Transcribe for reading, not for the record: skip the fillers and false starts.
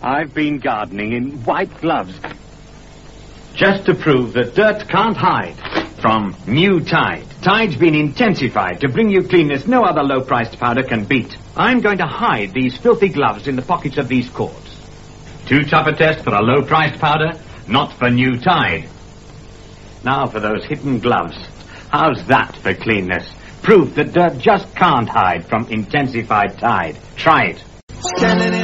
I've been gardening in white gloves. Just to prove that dirt can't hide from new Tide. Tide's been intensified to bring you cleanness no other low-priced powder can beat. I'm going to hide these filthy gloves in the pockets of these cords. Too tough a test for a low-priced powder? Not for new Tide. Now for those hidden gloves. How's that for cleanness? Proof that dirt just can't hide from intensified Tide. Try it.